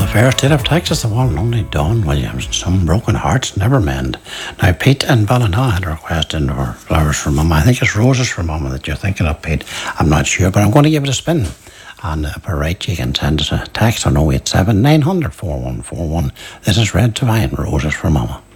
Fair State of Texas, the one and only Dawn Williams. Some broken hearts never mend. Now, Pete and Ballina had a request in for flowers for Mama. I think it's roses for Mama that you're thinking of, Pete. I'm not sure, but I'm going to give it a spin. And if we're right, you can send us a text on 087 900 4141. This is Red Divine, Roses for Mama.